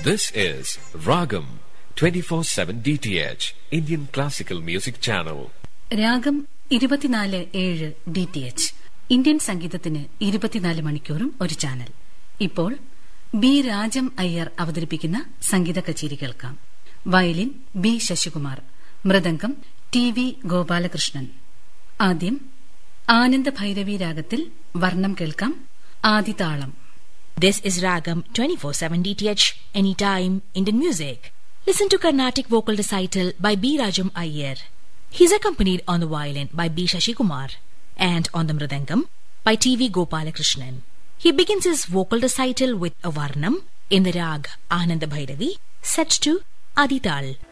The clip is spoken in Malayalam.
This is Ragam 24/7 DTH Indian Classical Music Channel. രാഗം 24/7 DTH ഇന്ത്യൻ സംഗീതത്തിന് 24 മണിക്കൂറും ഒരു ചാനൽ. ഇപ്പോൾ ബി രാജം അയ്യർ അവതരിപ്പിക്കുന്ന സംഗീത കച്ചേരി കേൾക്കാം. Violin B Sasikumar, mridangam T V Gopalakrishnan. ആദ്യം ആനന്ദ ഭൈരവി രാഗത്തിൽ വർണ്ണം കേൾക്കാം. ആദിതാളം. This is Ragam 24/7 DTH Anytime Indian Music. Listen to Carnatic vocal recital by B. Rajam Iyer. He is accompanied on the violin by B. Shashikumar and on the mridangam by T. V. Gopalakrishnan. He begins his vocal recital with a varnam in the rag Ananda Bhairavi set to Adital.